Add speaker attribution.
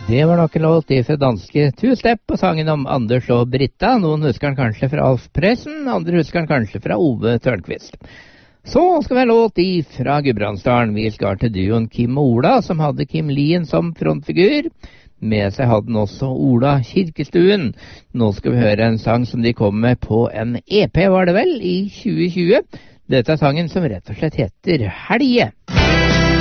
Speaker 1: Det var nok en låt fra danske Two Step og sangen om Anders og Britta. Noen husker den kanskje fra Alf Prøysen, andre husker den kanskje fra Ove Tørnqvist. Så skal vi ha låt fra Gudbrandsdalen. Vi skal til duoen Kim og Ola, som hadde Kim Lien som frontfigur. Med seg hadde den også Ola Kirkestuen. Nå skal vi høre en sang som de kom med på en EP, var det vel, i 2020. Dette er sangen som rett og slett heter Helge.